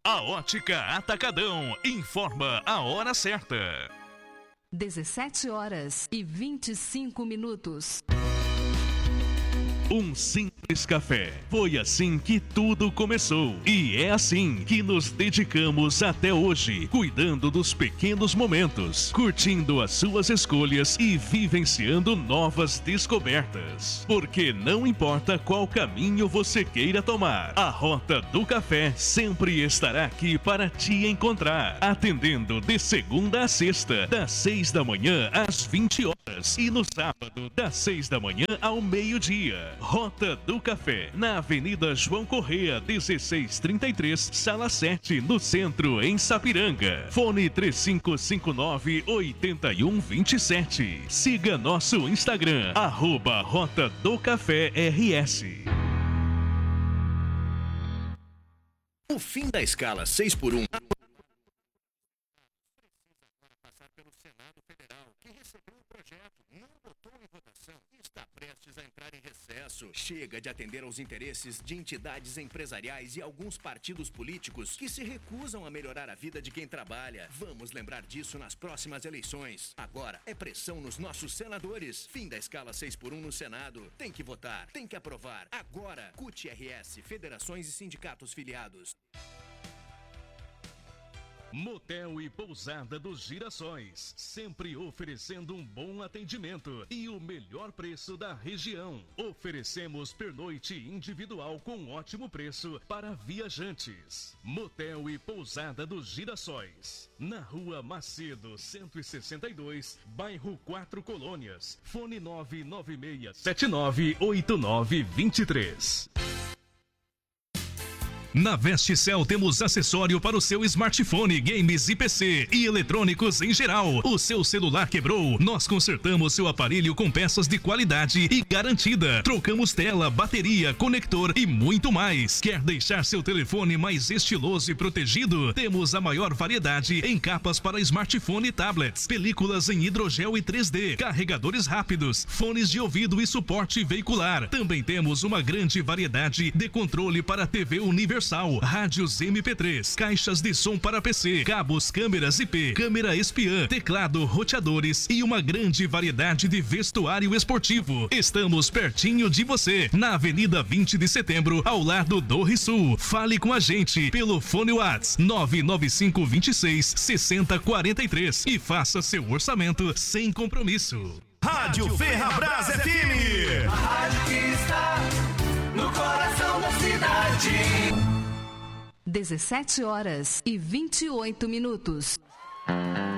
A Ótica Atacadão informa a hora certa. 17h25. Um simples café. Foi assim que tudo começou. E é assim que nos dedicamos até hoje, cuidando dos pequenos momentos, curtindo as suas escolhas e vivenciando novas descobertas. Porque não importa qual caminho você queira tomar, a Rota do Café sempre estará aqui para te encontrar, atendendo de segunda a sexta, das 6 da manhã às 20 horas e no sábado, das 6 da manhã ao meio-dia. Rota do Café, na Avenida João Correia, 1633, Sala 7, no centro, em Sapiranga. Fone 3559-8127. Siga nosso Instagram, @Rota do Café RS. O fim da escala 6x1 passar pelo Senado Federal, que recebeu o projeto, não botou em votação e está prestes a entrar em recesso. chega de atender aos interesses de entidades empresariais e alguns partidos políticos que se recusam a melhorar a vida de quem trabalha. Vamos lembrar disso nas próximas eleições. Agora é pressão nos nossos senadores. Fim da escala 6x1 no Senado. Tem que votar, tem que aprovar. Agora, CUT-RS, federações e sindicatos filiados. Motel e Pousada dos Girassóis, sempre oferecendo um bom atendimento e o melhor preço da região. Oferecemos pernoite individual com ótimo preço para viajantes. Motel e Pousada dos Girassóis, na Rua Macedo 162, bairro 4 Colônias. Fone 996798923. Na Vesticel temos acessório para o seu smartphone, games e PC e eletrônicos em geral. O seu celular quebrou? Nós consertamos seu aparelho com peças de qualidade e garantida. Trocamos tela, bateria, conector e muito mais. Quer deixar seu telefone mais estiloso e protegido? Temos a maior variedade em capas para smartphone e tablets, películas em hidrogel e 3D, carregadores rápidos, fones de ouvido e suporte veicular. Também temos uma grande variedade de controle para TV universal, rádios MP3, caixas de som para PC, cabos, câmeras IP, câmera espiã, teclado, roteadores e uma grande variedade de vestuário esportivo. Estamos pertinho de você, na Avenida 20 de Setembro, ao lado do Risul. Fale com a gente pelo fone WhatsApp 995266043 e faça seu orçamento sem compromisso. Rádio Ferrabras FM. A rádio que está no coração da cidade. 17h28.